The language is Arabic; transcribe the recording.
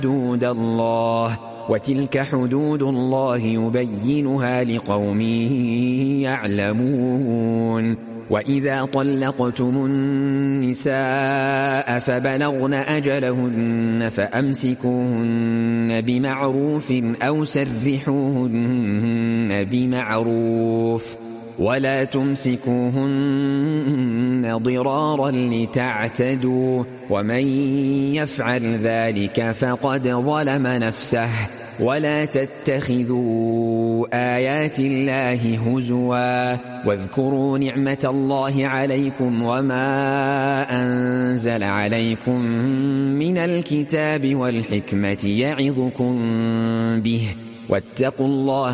حدود الله وتلك حدود الله يبينها لقوم يعلمون. وإذا طلقتم النساء فبلغن أجلهن فأمسكوهن بمعروف أو سرحوهن بمعروف ولا تمسكوهن ضرارا لتعتدوا ومن يفعل ذلك فقد ظلم نفسه. ولا تتخذوا آيات الله هزوا واذكروا نعمة الله عليكم وما أنزل عليكم من الكتاب والحكمة يعظكم به واتقوا الله